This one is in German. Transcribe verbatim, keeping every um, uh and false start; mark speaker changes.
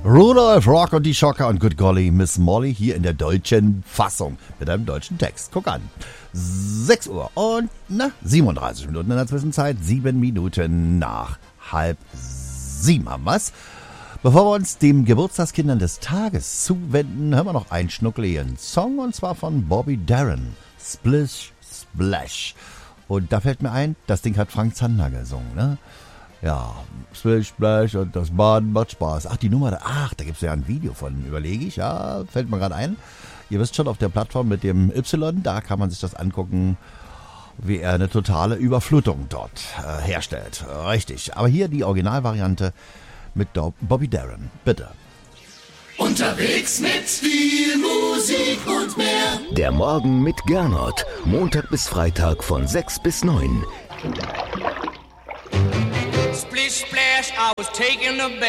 Speaker 1: Rudolf, Rock und die Schocker und Good Golly, Miss Molly hier in der deutschen Fassung mit einem deutschen Text. Guck an. sechs Uhr und na, siebenunddreißig Minuten in der Zwischenzeit. sieben Minuten nach halb sieben haben wir's. Bevor wir uns dem Geburtstagskindern des Tages zuwenden, hören wir noch einen schnuckeligen Song und zwar von Bobby Darin. Splish Splash. Und da fällt mir ein, das Ding hat Frank Zander gesungen, ne? Ja, Splish Splash und das Baden macht Spaß. Ach, die Nummer, ach, da gibt's ja ein Video von, überlege ich, ja, fällt mir gerade ein. Ihr wisst schon, auf der Plattform mit dem Y, da kann man sich das angucken, wie er eine totale Überflutung dort äh, herstellt. Richtig, aber hier die Originalvariante mit Bobby Darin, bitte.
Speaker 2: Unterwegs mit viel Musik und mehr.
Speaker 3: Der Morgen mit Gernot. Montag bis Freitag von sechs bis neun.
Speaker 4: Splish splash, I was taking a bath.